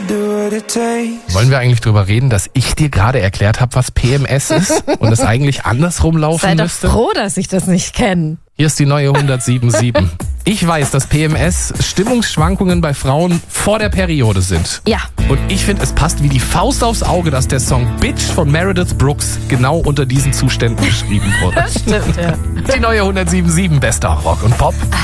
Wollen wir eigentlich drüber reden, dass ich dir gerade erklärt habe, was PMS ist und es eigentlich andersrum laufen Sei doch müsste? froh, dass ich das nicht kenne. Hier ist die neue 107.7. Ich weiß, dass PMS Stimmungsschwankungen bei Frauen vor der Periode sind. Ja. Und ich finde, es passt wie die Faust aufs Auge, dass der Song Bitch von Meredith Brooks genau unter diesen Zuständen geschrieben wurde. Stimmt, ja. Die neue 107.7 bester Rock und Pop.